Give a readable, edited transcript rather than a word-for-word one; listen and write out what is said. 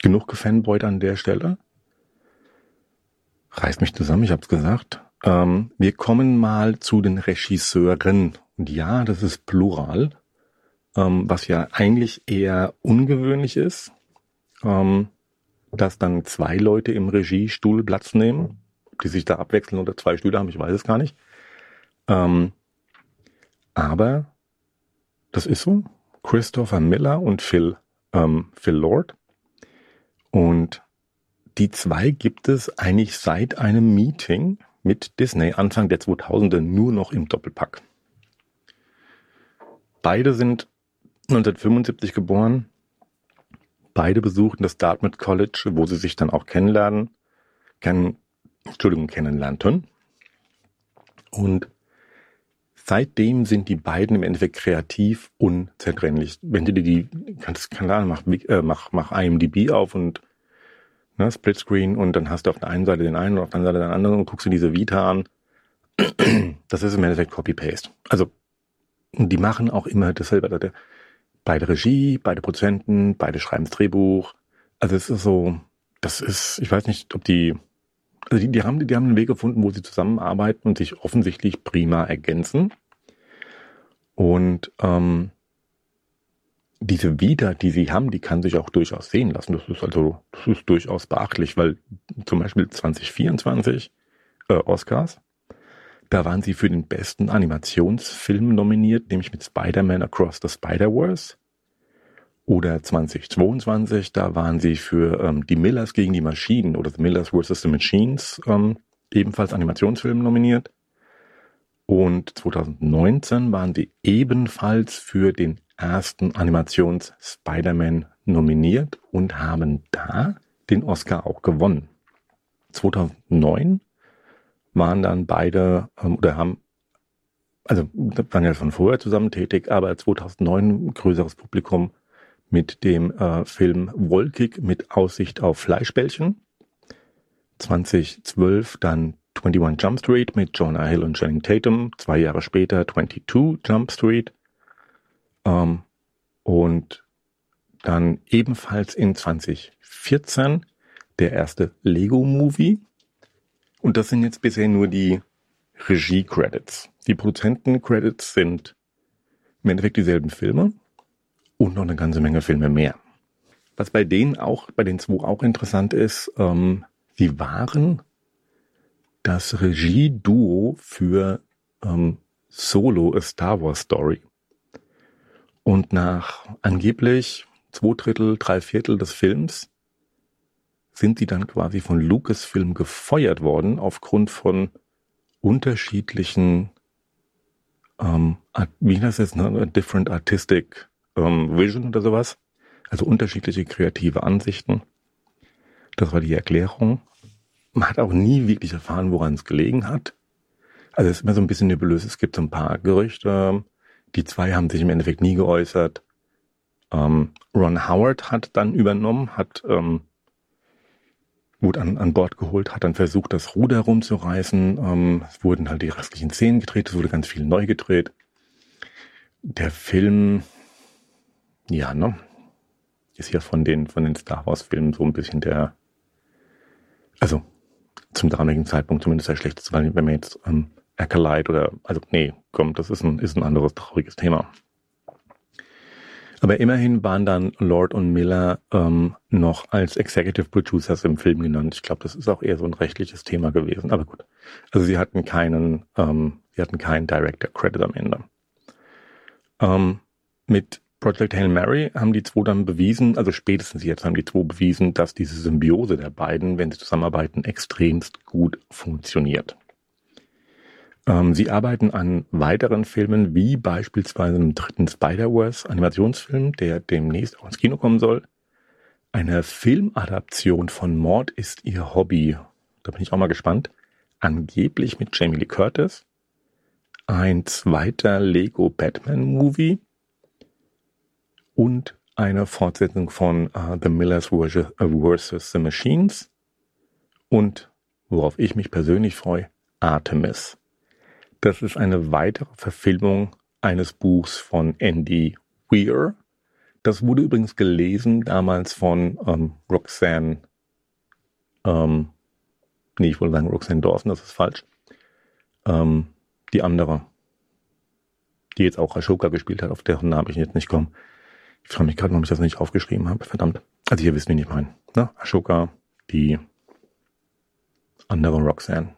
genug gefanboyt an der Stelle. Reiß mich zusammen, ich hab's gesagt. Wir kommen mal zu den Regisseuren. Und ja, das ist Plural, was ja eigentlich eher ungewöhnlich ist, dass dann 2 Leute im Regiestuhl Platz nehmen, die sich da abwechseln oder 2 Stühle haben, ich weiß es gar nicht. Aber das ist so. Christopher Miller und Phil Lord. Und die 2 gibt es eigentlich seit einem Meeting mit Disney Anfang der 2000er nur noch im Doppelpack. Beide sind 1975 geboren. Beide besuchten das Dartmouth College, wo sie sich dann auch kennenlernten. Und seitdem sind die beiden im Endeffekt kreativ unzertrennlich. Wenn du dir mach IMDb auf und Splitscreen und dann hast du auf der einen Seite den einen und auf der anderen Seite den anderen und guckst dir diese Vita an. Das ist im Endeffekt Copy-Paste. Also die machen auch immer dasselbe. Beide Regie, beide Produzenten, beide schreiben das Drehbuch. Also es ist so, ich weiß nicht, ob die haben einen Weg gefunden, wo sie zusammenarbeiten und sich offensichtlich prima ergänzen. Und diese Vita, die sie haben, die kann sich auch durchaus sehen lassen. Das ist durchaus beachtlich, weil zum Beispiel 2024 Oscars, da waren sie für den besten Animationsfilm nominiert, nämlich mit Spider-Man Across the Spider-Verse. Oder 2022, da waren sie für die Millers gegen die Maschinen oder The Millers vs. The Machines ebenfalls Animationsfilm nominiert. Und 2019 waren sie ebenfalls für den ersten Animations-Spider-Man nominiert und haben da den Oscar auch gewonnen. 2009 waren dann beide, waren ja schon vorher zusammen tätig, aber 2009 ein größeres Publikum mit dem Film Wolkig mit Aussicht auf Fleischbällchen. 2012 dann 21 Jump Street mit Jonah Hill und Channing Tatum. 2 Jahre später 22 Jump Street. Und dann ebenfalls in 2014 der erste Lego-Movie. Und das sind jetzt bisher nur die Regie-Credits. Die Produzenten-Credits sind im Endeffekt dieselben Filme und noch eine ganze Menge Filme mehr. Was bei den 2 auch interessant ist, sie waren das Regie-Duo für Solo, A Star Wars Story. Und nach angeblich 2/3, 3/4 des Films sind sie dann quasi von Lucasfilm gefeuert worden aufgrund von unterschiedlichen, wie heißt das, different artistic vision oder sowas. Also unterschiedliche kreative Ansichten. Das war die Erklärung. Man hat auch nie wirklich erfahren, woran es gelegen hat. Also es ist immer so ein bisschen nebulös. Es gibt so ein paar Gerüchte. Die 2 haben sich im Endeffekt nie geäußert. Ron Howard hat dann übernommen, wurde an Bord geholt, hat dann versucht, das Ruder rumzureißen. Es wurden halt die restlichen Szenen gedreht, es wurde ganz viel neu gedreht. Der Film, ist ja von den Star Wars Filmen so ein bisschen zum damaligen Zeitpunkt zumindest der schlechteste, weil wenn man jetzt Acolyte das ist ein anderes trauriges Thema. Aber immerhin waren dann Lord und Miller noch als Executive Producers im Film genannt. Ich glaube, das ist auch eher so ein rechtliches Thema gewesen. Aber gut. Also sie hatten keinen Director Credit am Ende. Mit Project Hail Mary haben die 2 dann bewiesen, also spätestens jetzt haben die 2 bewiesen, dass diese Symbiose der beiden, wenn sie zusammenarbeiten, extremst gut funktioniert. Sie arbeiten an weiteren Filmen, wie beispielsweise einem 3. Spider-Verse Animationsfilm, der demnächst auch ins Kino kommen soll. Eine Filmadaption von Mord ist ihr Hobby. Da bin ich auch mal gespannt. Angeblich mit Jamie Lee Curtis. Ein 2. Lego Batman Movie. Und eine Fortsetzung von The Millers vs. The Machines. Und, worauf ich mich persönlich freue, Artemis. Das ist eine weitere Verfilmung eines Buchs von Andy Weir, Das wurde übrigens gelesen damals von Roxanne, ich wollte sagen Roxanne Dawson, das ist falsch. Die andere, die jetzt auch Ashoka gespielt hat, auf deren Namen ich jetzt nicht komme. Ich frage mich gerade, warum ich das nicht aufgeschrieben habe. Verdammt. Also ihr wisst, wen ich meine. Ne? Ashoka, die andere Roxanne.